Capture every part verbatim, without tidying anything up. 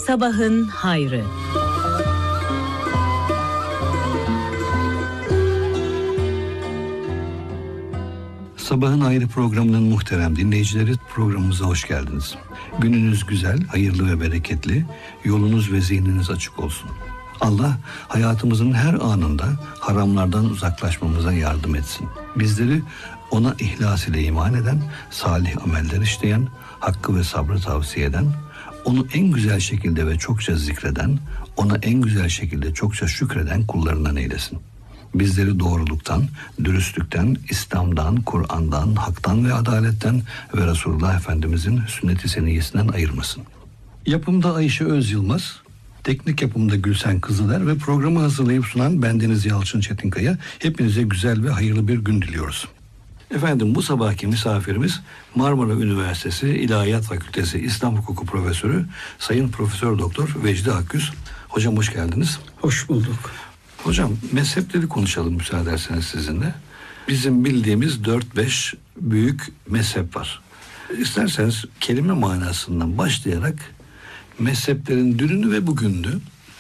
Sabahın hayrı. Sabahın Hayrı programının muhterem dinleyicileri, programımıza hoş geldiniz. Gününüz güzel, hayırlı ve bereketli, yolunuz ve zihniniz açık olsun. Allah hayatımızın her anında haramlardan uzaklaşmamıza yardım etsin. Bizleri ona ihlas ile iman eden, salih ameller işleyen, hakkı ve sabrı tavsiye eden, onu en güzel şekilde ve çokça zikreden, ona en güzel şekilde çokça şükreden kullarından eylesin. Bizleri doğruluktan, dürüstlükten, İslam'dan, Kur'an'dan, haktan ve adaletten ve Resulullah Efendimizin sünnet-i seniyyesinden ayırmasın. Yapımda Ayşe Öz Yılmaz, teknik yapımda Gülsen Kızıler ve programı hazırlayıp sunan bendeniz Yalçın Çetinkaya. Hepinize güzel ve hayırlı bir gün diliyoruz. Efendim, bu sabahki misafirimiz Marmara Üniversitesi İlahiyat Fakültesi İslam Hukuku Profesörü Sayın Profesör Doktor Vecdi Akgüz. Hocam hoş geldiniz. Hoş bulduk. Hocam, mezhepleri konuşalım müsaade ederseniz sizinle. Bizim bildiğimiz dört beş büyük mezhep var. İsterseniz kelime manasından başlayarak mezheplerin dününü ve bugününü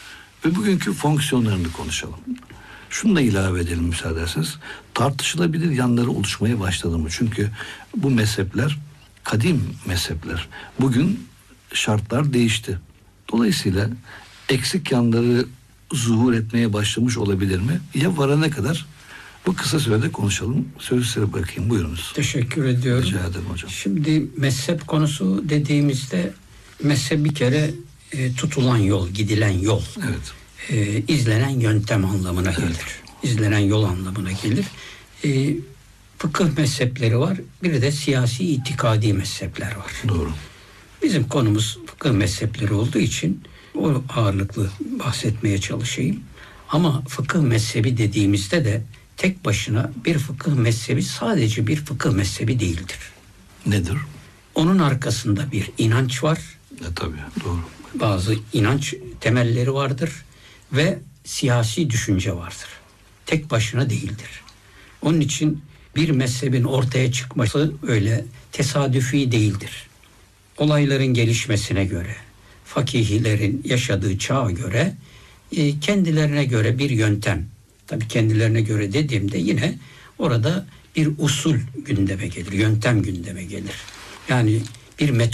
ve bugünkü fonksiyonlarını konuşalım. Şunu da ilave edelim müsaade ederseniz. Tartışılabilir yanları oluşmaya başladı mı? Çünkü bu mezhepler kadim mezhepler. Bugün şartlar değişti. Dolayısıyla eksik yanları zuhur etmeye başlamış olabilir mi? Ya varana kadar bu kısa sürede konuşalım. Sözü size bırakayım. Buyurunuz. Teşekkür ediyorum. Rica ederim hocam. Şimdi mezhep konusu dediğimizde mezhep bir kere e, tutulan yol, gidilen yol. Evet. E, izlenen yöntem anlamına gelir. Evet. İzlenen yol anlamına gelir. E, fıkıh mezhepleri var. Bir de siyasi itikadi mezhepler var. Doğru. Bizim konumuz fıkıh mezhepleri olduğu için o ağırlıklı bahsetmeye çalışayım. Ama fıkıh mezhebi dediğimizde de tek başına bir fıkıh mezhebi sadece bir fıkıh mezhebi değildir. Nedir? Onun arkasında bir inanç var. E, tabii doğru. Bazı inanç temelleri vardır ve siyasi düşünce vardır. Tek başına değildir. Onun için bir mezhebin ortaya çıkması öyle tesadüfi değildir. Olayların gelişmesine göre, fakihlerin yaşadığı çağa göre, e, kendilerine göre bir yöntem. Tabii kendilerine göre dediğimde yine orada bir usul gündeme gelir, yöntem gündeme gelir. Yani bir metod